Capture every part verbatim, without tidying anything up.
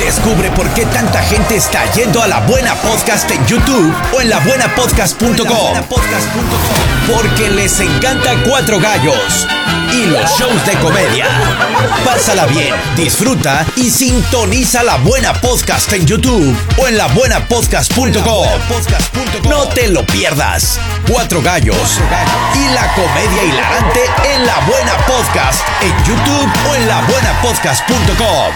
Descubre por qué tanta gente está yendo a La Buena Podcast en YouTube o en la buena podcast punto com. Porque les encanta Cuatro Gallos y los shows de comedia. Pásala bien, disfruta y sintoniza La Buena Podcast en YouTube o en la buena podcast punto com. No te lo pierdas. Cuatro Gallos y la comedia hilarante en La Buena Podcast en YouTube o en la buena podcast punto com.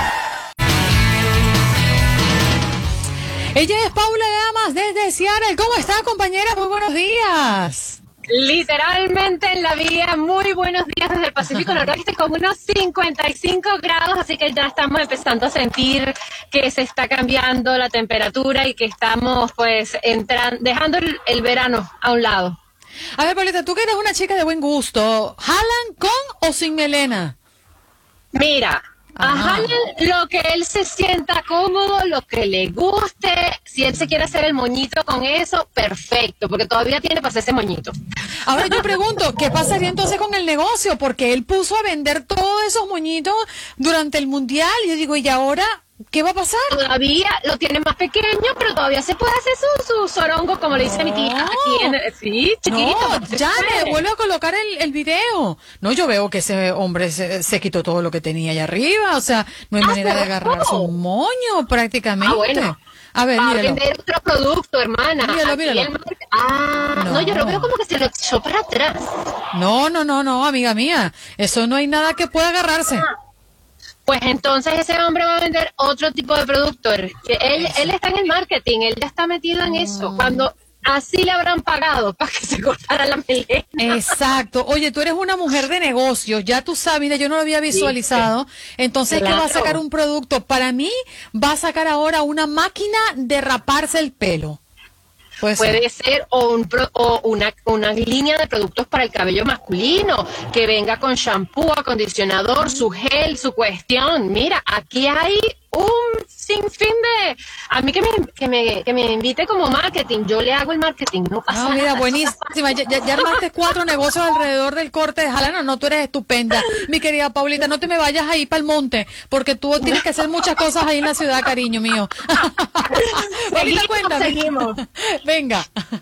Ella es Paula Lamas desde Seattle. ¿Cómo está, compañera? Muy buenos días. Literalmente en la vía, muy buenos días desde el Pacífico Noroeste con unos cincuenta y cinco grados, así que ya estamos empezando a sentir que se está cambiando la temperatura y que estamos pues entrando, dejando el, el verano a un lado. A ver, Paulita, tú que eres una chica de buen gusto, ¿jalan con o sin melena? Mira, a Alan lo que él se sienta cómodo, lo que le guste, si él se quiere hacer el moñito con eso, perfecto, porque todavía tiene para hacer ese moñito. Ahora yo pregunto, ¿qué pasaría entonces con el negocio? Porque él puso a vender todos esos moñitos durante el mundial y yo digo, ¿y ahora qué va a pasar? Todavía lo tiene más pequeño, pero todavía se puede hacer su, su sorongo, como le dice mi tía. Aquí en, sí, chiquito. No, ya me vuelvo a colocar el, el video. No, yo veo que ese hombre se, se quitó todo lo que tenía allá arriba. O sea, no hay ah, manera de agarrarse un moño prácticamente. Ah, bueno. A ver, a míralo. vender otro producto, hermana. Míralo, Aquí míralo. el... Ah, no. no, yo lo veo como que se lo echó para atrás. No, no, no, no, amiga mía. Eso no hay nada que pueda agarrarse. Pues entonces ese hombre va a vender otro tipo de producto. Él, él está en el marketing, él ya está metido en eso. Cuando así le habrán pagado para que se cortara la melena. Exacto. Oye, tú eres una mujer de negocios, ya tú sabes, mira, yo no lo había visualizado. Entonces, claro. ¿Qué va a sacar un producto? Para mí, va a sacar ahora una máquina de raparse el pelo. Puede, Puede ser, ser o, un pro, o una, una línea de productos para el cabello masculino, que venga con shampoo, acondicionador, su gel, su cuestión. Mira, aquí hay un sinfín de... A mí que me, que me, que me invite como marketing, yo le hago el marketing, no pasa ah, mira, nada. buenísima, ya, ya, ya armaste cuatro negocios alrededor del corte de Jalano, no, tú eres estupenda. Mi querida Paulita, no te me vayas ahí para el monte, porque tú tienes que hacer muchas cosas ahí en la ciudad, cariño mío. Paulita, cuéntame. Seguimos. Venga.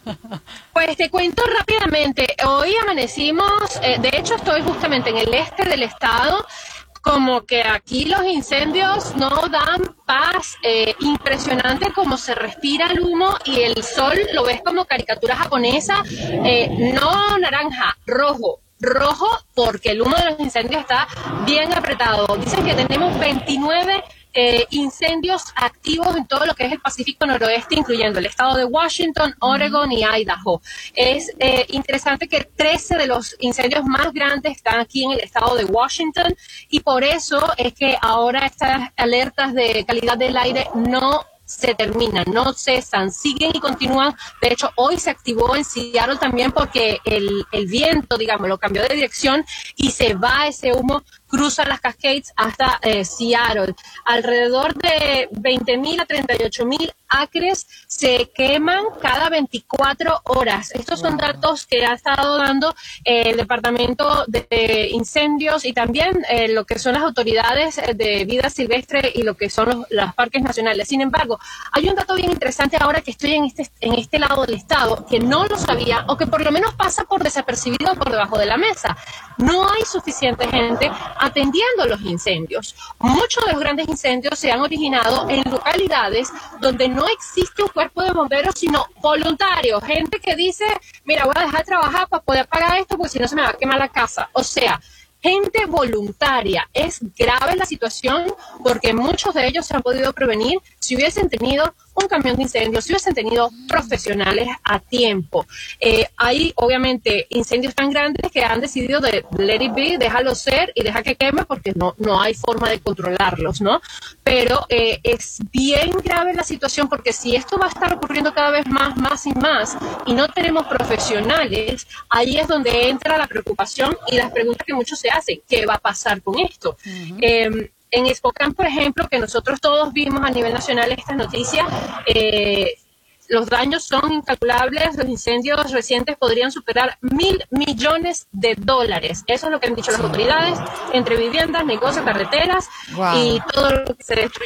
Pues te cuento rápidamente, hoy amanecimos, eh, de hecho estoy justamente en el este del estado, como que aquí los incendios no dan paz, eh, impresionante como se respira el humo y el sol lo ves como caricatura japonesa, eh, no naranja, rojo, rojo porque el humo de los incendios está bien apretado. Dicen que tenemos veintinueve Eh, incendios activos en todo lo que es el Pacífico Noroeste, incluyendo el estado de Washington, Oregon y Idaho. Es eh, interesante que trece de los incendios más grandes están aquí en el estado de Washington y por eso es que ahora estas alertas de calidad del aire no se terminan, no cesan, siguen y continúan. De hecho, hoy se activó en Seattle también porque el, el viento, digamos, lo cambió de dirección y se va ese humo, cruza las Cascades hasta eh, Seattle. Alrededor de veinte mil a treinta y ocho mil acres se queman cada veinticuatro horas. Estos son datos que ha estado dando eh, el Departamento de Incendios y también eh, lo que son las autoridades de vida silvestre y lo que son los, los parques nacionales. Sin embargo, hay un dato bien interesante ahora que estoy en este, en este lado del estado, que no lo sabía o que por lo menos pasa por desapercibido por debajo de la mesa. No hay suficiente gente atendiendo los incendios. Muchos de los grandes incendios se han originado en localidades donde no existe un cuerpo de bomberos, sino voluntarios, gente que dice, mira, voy a dejar de trabajar para poder pagar esto porque si no se me va a quemar la casa. O sea, gente voluntaria. Es grave la situación porque muchos de ellos se han podido prevenir si hubiesen tenido un camión de incendios, si hubiesen tenido profesionales a tiempo. Eh, hay obviamente incendios tan grandes que han decidido de let it be, déjalo ser y deja que queme porque no, no hay forma de controlarlos, ¿no? Pero eh, es bien grave la situación porque si esto va a estar ocurriendo cada vez más, más y más y no tenemos profesionales, ahí es donde entra la preocupación y las preguntas que muchos se hacen. ¿Qué va a pasar con esto? Uh-huh. Eh, En Spokane, por ejemplo, que nosotros todos vimos a nivel nacional estas noticias, eh, los daños son incalculables, los incendios recientes podrían superar mil millones de dólares. Eso es lo que han dicho las autoridades, entre viviendas, negocios, carreteras wow. y todo lo que se destruye.